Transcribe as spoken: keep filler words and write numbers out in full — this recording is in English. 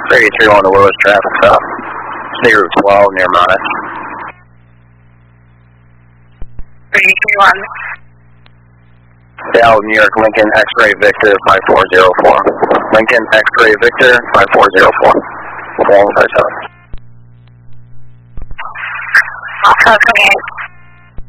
eighty-three on the Lewis traffic stop. City Route twelve near Monmouth. eighty-three one. Dale, New York, Lincoln, X-Ray Victor, five four zero four. Lincoln, X-Ray Victor, five four zero four. one five seven. I'll close again.